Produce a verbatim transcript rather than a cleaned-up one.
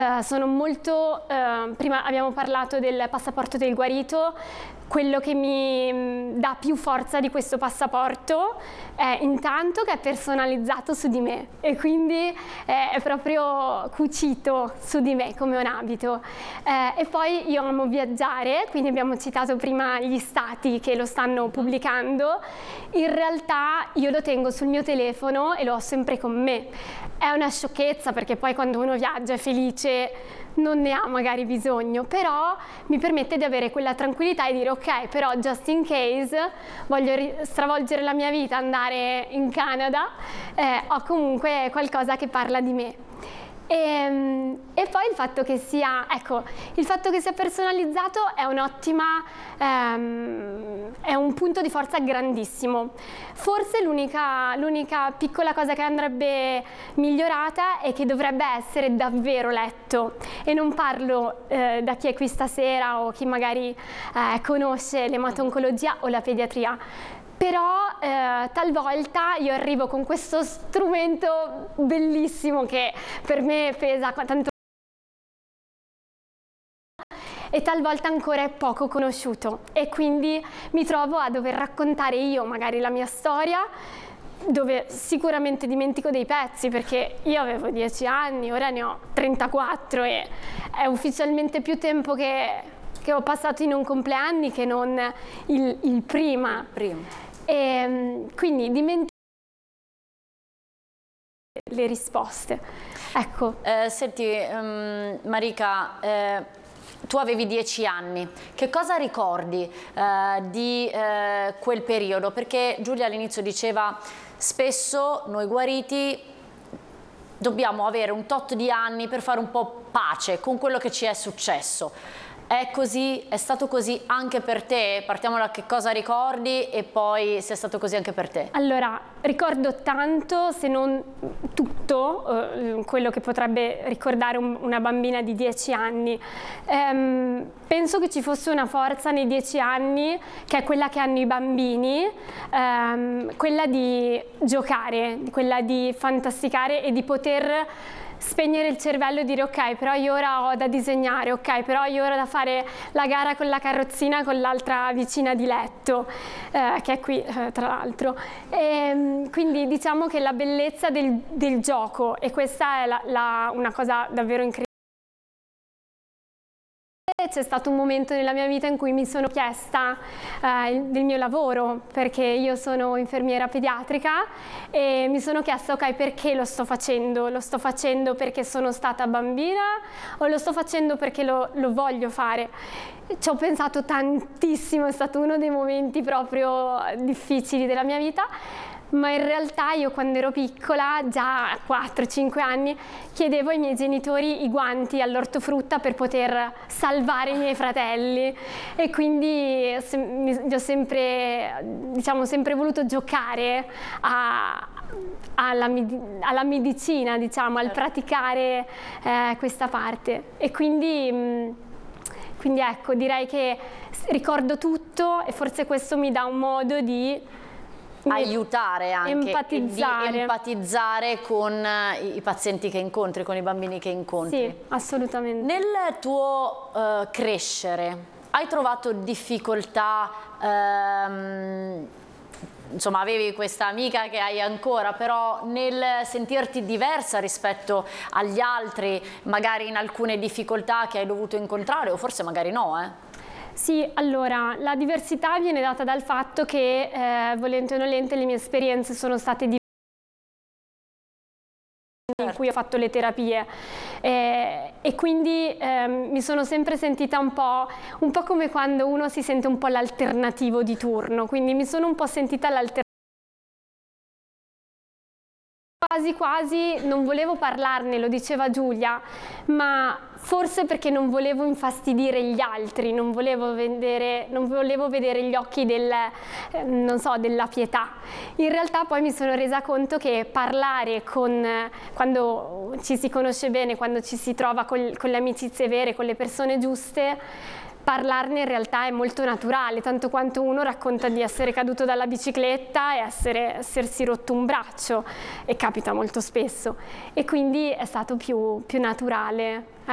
Uh, sono molto, uh, prima abbiamo parlato del passaporto del guarito, quello che mi mh, dà più forza di questo passaporto è intanto che è personalizzato su di me e quindi è, è proprio cucito su di me come un abito. Eh, e poi io amo viaggiare, quindi abbiamo citato prima gli stati che lo stanno pubblicando, in realtà io lo tengo sul mio telefono e lo ho sempre con me. È una sciocchezza perché poi quando uno viaggia è felice non ne ha magari bisogno, però mi permette di avere quella tranquillità e dire ok, però just in case voglio stravolgere la mia vita, andare in Canada, eh, ho comunque qualcosa che parla di me. E, e poi il fatto che sia, ecco, il fatto che sia personalizzato è un'ottima, ehm, è un punto di forza grandissimo. Forse l'unica l'unica piccola cosa che andrebbe migliorata è che dovrebbe essere davvero letto, e non parlo eh, da chi è qui stasera o chi magari eh, conosce l'ematoncologia o la pediatria. Però eh, talvolta io arrivo con questo strumento bellissimo che per me pesa tanto e talvolta ancora è poco conosciuto, e quindi mi trovo a dover raccontare io magari la mia storia, dove sicuramente dimentico dei pezzi perché io avevo dieci anni, ora ne ho trentaquattro e è ufficialmente più tempo che, che ho passato in un compleanni che non il, il prima. prima. E quindi dimentico le risposte. Ecco. Eh, senti, um, Marika, eh, tu avevi dieci anni, che cosa ricordi eh, di eh, quel periodo? Perché Giulia all'inizio diceva spesso noi guariti dobbiamo avere un tot di anni per fare un po' pace con quello che ci è successo. È così? È stato così anche per te? Partiamo da che cosa ricordi e poi se è stato così anche per te. Allora, ricordo tanto, se non tutto, eh, quello che potrebbe ricordare un, una bambina di dieci anni. Ehm, penso che ci fosse una forza nei dieci anni, che è quella che hanno i bambini, ehm, quella di giocare, quella di fantasticare e di poter spegnere il cervello e dire ok, però io ora ho da disegnare, ok, però io ora ho da fare la gara con la carrozzina con l'altra vicina di letto, eh, che è qui eh, tra l'altro. Quindi diciamo che la bellezza del, del gioco, e questa è la, la, una cosa davvero incredibile. C'è stato un momento nella mia vita in cui mi sono chiesta eh, del mio lavoro, perché io sono infermiera pediatrica, e mi sono chiesta ok, perché lo sto facendo? Lo sto facendo perché sono stata bambina o lo sto facendo perché lo, lo voglio fare? Ci ho pensato tantissimo, è stato uno dei momenti proprio difficili della mia vita. Ma in realtà io quando ero piccola, già a quattro cinque anni, chiedevo ai miei genitori i guanti all'ortofrutta per poter salvare i miei fratelli, e quindi ho sempre, diciamo, sempre voluto giocare a, alla, alla medicina, diciamo, al praticare eh, questa parte. E quindi, quindi ecco, direi che ricordo tutto, e forse questo mi dà un modo di aiutare anche, empatizzare. di empatizzare con i, i pazienti che incontri, con i bambini che incontri. Sì, assolutamente. Nel tuo uh, crescere hai trovato difficoltà, ehm, insomma avevi questa amica che hai ancora, però nel sentirti diversa rispetto agli altri, magari in alcune difficoltà che hai dovuto incontrare, o forse magari no, eh? Sì, allora, la diversità viene data dal fatto che, eh, volente o nolente, le mie esperienze sono state diverse in cui ho fatto le terapie, eh, e quindi eh, mi sono sempre sentita un po', un po' come quando uno si sente un po' l'alternativo di turno, quindi mi sono un po' sentita l'alternativo. Quasi quasi non volevo parlarne, lo diceva Giulia, ma forse perché non volevo infastidire gli altri, non volevo vedere, non volevo vedere gli occhi del, eh, non so, della pietà. In realtà poi mi sono resa conto che parlare con, quando ci si conosce bene, quando ci si trova con, con le amicizie vere, con le persone giuste, parlarne in realtà è molto naturale, tanto quanto uno racconta di essere caduto dalla bicicletta e essere, essersi rotto un braccio, e capita molto spesso, e quindi è stato più, più naturale.